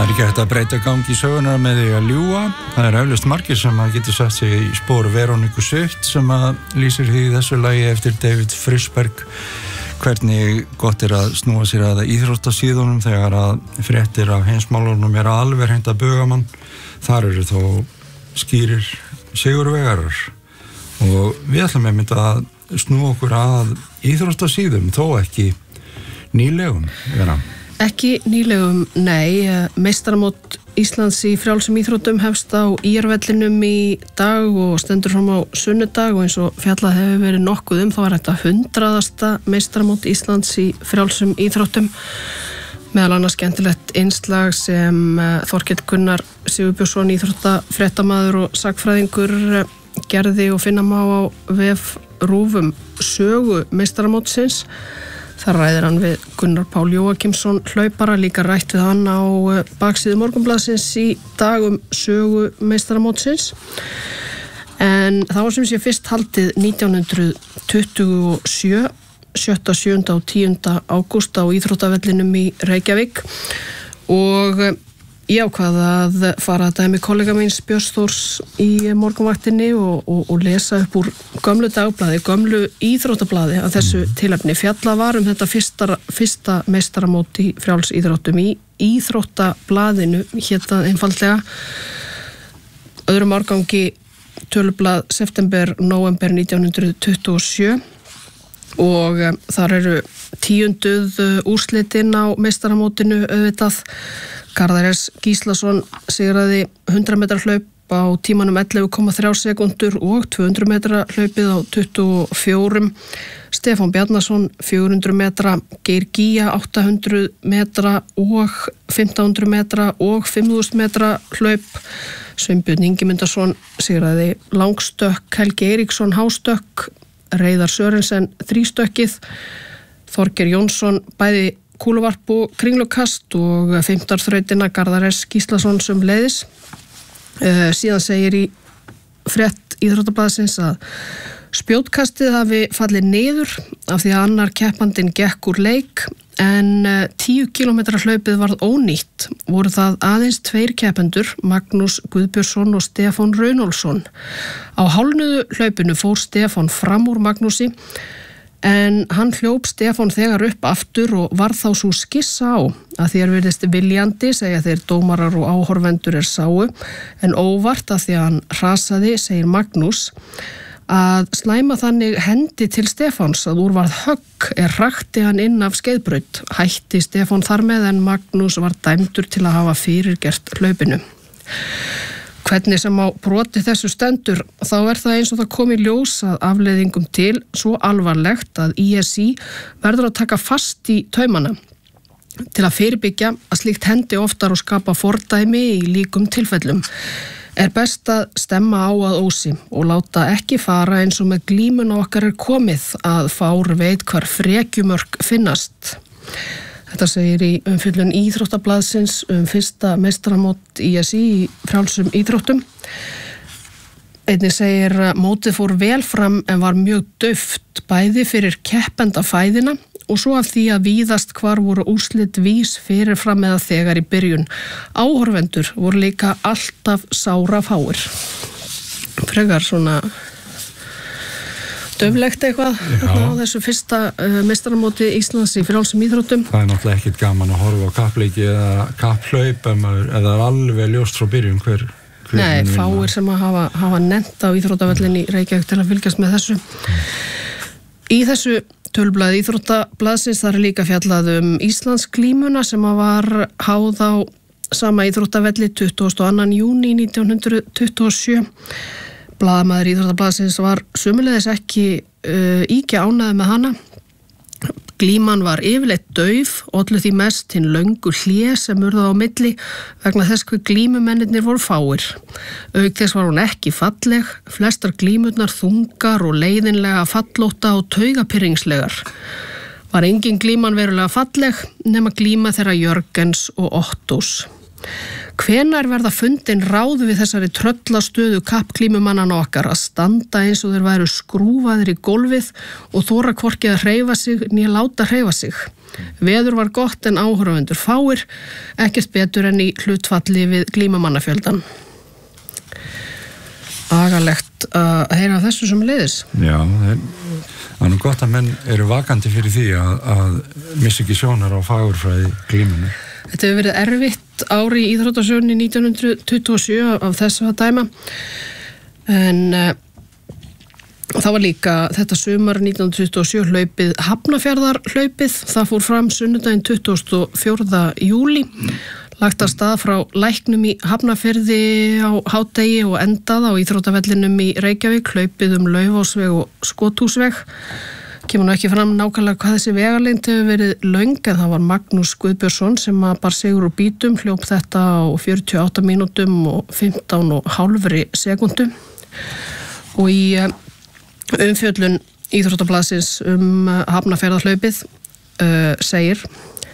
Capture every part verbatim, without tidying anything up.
er ekki hægt að breyta gangi í sögunar með því að ljúga. Það er eflaust margir sem að getur satt sig í spór Veroníku Swift sem að lýsir því þessu lagi eftir David Frisberg hvernig gott er að snúa sér að íþróttasíðunum þegar að fréttir af heimsmálunum er alveg hreint að buga mann. Þar eru þó skýrir sigurvegarar og við ætlum einmitt að snúa okkur að íþróttasíðum þó ekki nýlegum, vera. Ekki nýlegum, nei, meistaramót Íslands í frjálsum íþróttum hefst á í er-vellinum í dag og stendur fram á sunnudag og eins og fjallað hefur verið nokkuð um þá er þetta hundraðasta meistaramót Íslands í frjálsum íþróttum. Meðal annars skemmtilegt innslag sem Þorkell Gunnar Sigurbjörnsson, íþróttafréttamaður og sagfræðingur gerði og finna má á vef RÚV sögu meistaramótsins. Þar ræðir hann við Gunnar Pál Jóakimsson hlaupara, líka rætt við hann á baksíðu Morgunblaðsins í dag um sögu meistaramótsins. En það var sem sé fyrst haldið nítján hundruð tuttugu og sjö, sjötta, sjöunda og tíunda ágúst á íþróttavellinum í Reykjavík og ég ákvað að fara að dæmi kollega míns Björns Þórs í morgunvaktinni og, og, og lesa upp úr gömlu dagblaði, gömlu íþróttablaði að þessu tilefni. Fjallað var um þetta fyrsta, fyrsta meistaramót í frjáls íþróttum í íþróttablaðinu, hérna einfaldlega öðrum árgangi tölublað september, nóvember nítján hundruð tuttugu og sjö og um, þar eru tíunduð úrslitin á meistaramótinu auðvitað. Garðar S. Gíslason sigraði hundrað metra hlaup á tímanum ellefu komma þrjár sekúndur og tvö hundruð metra hlaupið á tuttugu og fjórum. Stefán Bjarnason fjögur hundruð metra, Geir Gía átta hundruð metra og fimmtán hundruð metra og fimm þúsund metra hlaup. Sveinbjörn Ingimundarson sigraði langstökk, Helgi Eiríksson hástökk, Reiðar Sörensen þrístökkið, Þorgeir Jónsson bæði kúluvarp og kringlukast og fimmtarþrautina Garðar S. Gíslason sem leiðis. Uh, síðan segir í frétt íþróttablaðsins að spjótkastið hafi fallið niður af því að annar keppandinn gekk úr leik en uh, tíu kílómetra hlaupið varð ónýtt. Voru það aðeins tveir keppendur, Magnús Guðbjörnsson og Stefán Runólfsson. Á hálfnuðu hlaupinu fór Stefán fram úr Magnúsi en hann hljóp Stefán þegar upp aftur og var þá svo skissa á að því er virðist viljandi, segja þeir dómarar og áhorfendur er sáu, en óvart að því að hann hrasaði, segir Magnús, að slæma þannig hendi til Stefáns að úr varð högg er hrakti hann inn af skeiðbraut. Hætti Stefán þar með en Magnús var dæmdur til að hafa fyrirgert hlaupinu. Hvernig sem á broti þessu stendur, þá er það eins og það kom í ljós að afleiðingum til svo alvarlegt að í es í verður að taka fast í taumana til að fyrirbyggja að slíkt hendi oftar og skapa fordæmi í líkum tilfellum. Er best að stemma á að ósi og láta ekki fara eins og með glímuna okkar er komið að fár veit hvar frekjumörk finnast. Þetta segir í umfjöllun íþróttablaðsins um fyrsta meistaramót í es í í frjálsum íþróttum. Einnig segir að mótið fór vel fram en var mjög dauft bæði fyrir keppenda fæðina og svo af því að víðast hvar voru úrslit vís fyrir fram eða þegar í byrjun. Áhorfendur voru líka alltaf sára fáir. Frekar svona döflegt eitthvað á þessu fyrsta uh, meistaramóti Íslands í frjálsum íþróttum. Það er náttúrulega ekkert gaman að horfa á kappleiki eða kapphlaup eða er alveg ljóst frá byrjun hver, hver Nei, fáir sem að hafa, hafa nefnt á íþróttavellin í Reykjavík til að fylgjast með þessu. Mm. Í þessu tölublaði íþróttablaðsins þar er líka fjallað um Íslandsglímuna sem að var háð á sama íþróttavelli tuttugasta og annan júní nítján hundruð tuttugu og sjö. Blaðamaður íþróttablaðsins var sömuleiðis ekki uh, íkja ánægður með hana. Glíman var yfirleitt dauf, ollu því mest hinn löngu hlé sem urðu á milli vegna þess hver glímumennirnir voru fáir. Auk þess var hún ekki falleg, flestar glímurnar þungar og leiðinlega fallótta og taugapyrringslegar. Var engin glíman verulega falleg nema glíma þeirra Jörgens og Ottós. Hvenær verða fundin ráð við þessari tröllastöðu kappklímumannana okkar að standa eins og þeir væru skrúfaðir í gólfið og þora hvorki að hreyfa sig né láta hreyfa sig. Veður var gott en áhorfendur fáir, ekkert betur en í hlutfalli við glímumannafjöldan. Agalegt að heyra þessu sem leiðis. Já, það er nú gott að menn eru vakandi fyrir því að, að missa ekki sjónar á fagurfræði glímunni. Þetta hefur verið erfitt ári í íþróttasögunni nítján hundruð tuttugu og sjö af þessu að dæma, en uh, það var líka þetta sumar nítján hundruð tuttugu og sjö hlaupið Hafnarfjarðar hlaupið, það fór fram sunnudaginn tuttugasta og fjórða júlí, lagt að stað frá Læknum í Hafnarfirði á hádegi og endað á íþróttavellinum í Reykjavík, hlaupið um Laufásveg og Skothúsveg. Kemur nú ekki fram nákvæmlega hvað þessi vegalengd hefur verið löng, en það var Magnús Guðbjörnsson sem að bar sigur úr bítum, hljóp þetta á fjörutíu og átta mínútum og fimmtán og hálfri sekúndu. Og í umfjöllun Íþróttablaðsins um Hafnarfjarðarhlaupið uh, segir: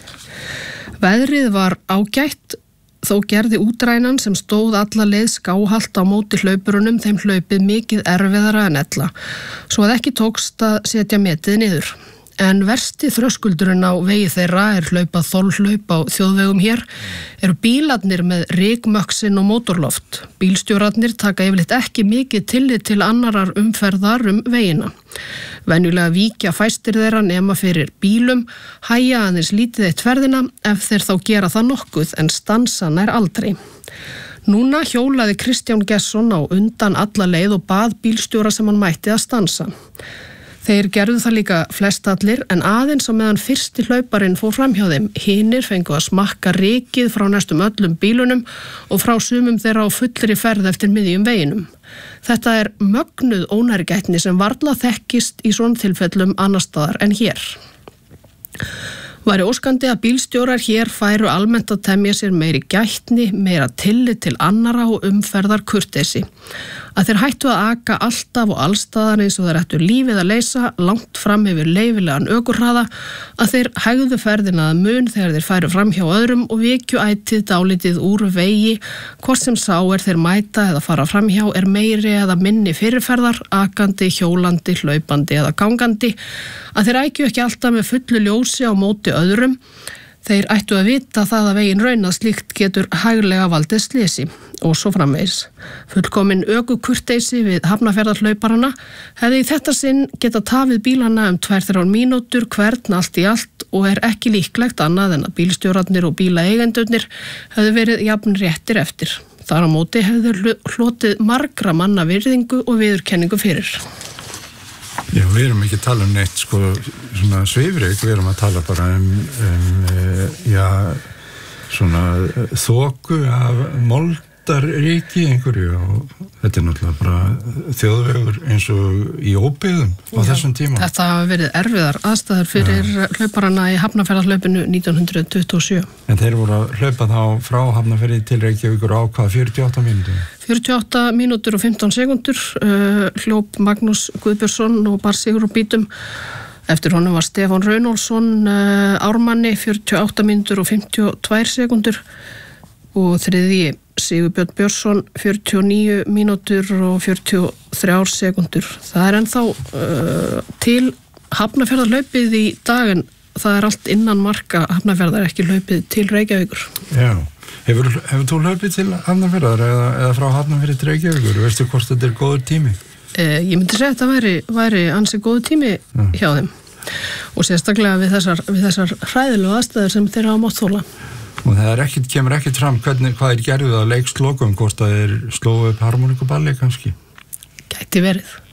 Veðrið var ágætt, þó gerði útrænan sem stóð alla leið skáhalt á móti hlaupurunum þeim hlaupið mikið erfiðara en ella, svo að ekki tókst að setja metið niður. En versti þröskuldurinn á vegi þeirra er hlaupað þolhlaup á þjóðvegum hér, eru bílarnir með rykmöksin og mótorloft. Bílstjórarnir taka yfirleitt ekki mikið tillit til annarar umferðar um vegina. Venjulega víkja fæstir þeirra nema fyrir bílum, hæja aðeins lítið eitt ferðina ef þeir þá gera það nokkuð, en stansa nær aldrei. Núna hjólaði Kristján Gesson á undan alla leið og bað bílstjóra sem hann mætti að stansa. Þeir gerðu það líka flestallir, en aðeins á meðan fyrsti hlauparinn fór fram hjá þeim. Hinir fengu að smakka rykið frá næstum öllum bílunum og frá sumum þeirra á fullri ferð eftir miðjum veginum. Þetta er mögnuð ónærgætni sem varla þekkist í svona tilfellum annar staðar en hér. Væri óskandi að bílstjórar hér færu almennt að temja sér meiri gætni, meira tillit til annara og umferðar kurteisi. Að þeir hættu að aka alltaf og allstaðar eins og þeir ættu lífið að leysa langt fram yfir leyfilegan ökurhraða, að þeir hægðu ferðina að mun þegar þeir færu fram hjá öðrum og vikju ætið dálítið úr vegi, hvort sem sá er þeir mæta eða fara fram hjá er meiri eða minni fyrirferðar, akandi, hjólandi, hlaupandi eða gangandi, að þeir ækju ekki alltaf með fullu ljósi á móti öðrum. Þeir ættu að vita það að vegin raun að slíkt getur hæglega valdið slysi og svo framvegis. Fullkomin ökukurteisi við Hafnarfjarðarhlauparana hefði í þetta sinn geta tafið bílana um tvær til þrjár mínútur hvern allt í allt og er ekki líklegt annað en að bílstjórarnir og bílaeigendurnir hefðu verið jafn réttir eftir. Þar á móti hefðu hlotið margra manna virðingu og viðurkenningu fyrir. Já, við erum ekki að tala um neitt sko, svona svifreyk, við erum að tala bara um, um já, svona þoku af moldarríki einhverju og þetta er náttúrulega bara þjóðvegur eins og í óbyggðum á já, þessum tíma. Þetta hafa verið erfiðar aðstæður fyrir ja. hlauparana í Hafnarfjarðarhlaupinu nítján hundruð tuttugu og sjö. En þeir voru að hlaupa þá frá Hafnarfjarði til Reykjavíkur á hvað, fjörutíu og átta mínútur? fjörutíu og átta mínútur og fimmtán sekúndur uh, hljóp Magnús Guðbjörnsson og bar sigur úr bítum. Eftir honum var Stefán Runólfsson uh, ármanni, fjörutíu og átta mínútur og fimmtíu og tvær sekúndur og þriðji Sigurbjörn Björnsson, fjörutíu og níu mínútur og fjörutíu og þrjár sekúndur. Það er ennþá uh, til Hafnarfjarðarhlaupið í dag, en það er allt innan marka Hafnarfjarðar, ekki hlaupið til Reykjavíkur. Já. Hefur, hefur þú hlaupið til Hafnarfjarðar eða, eða frá Hafnarfjarði til Reykjavíkur? Veistu hvort þetta er góður tími? Eh, ég myndi segja að þetta væri, væri ansi góður tími ja. hjá þeim og sérstaklega við þessar, við þessar hræðilegu aðstæður sem þeir hafa mátt þola. Og það er ekkit, kemur ekkert fram hvernig, hvað er gerðið að leikslokum, hvort það er slóðu upp harmoníkuballi kannski? Gæti verið.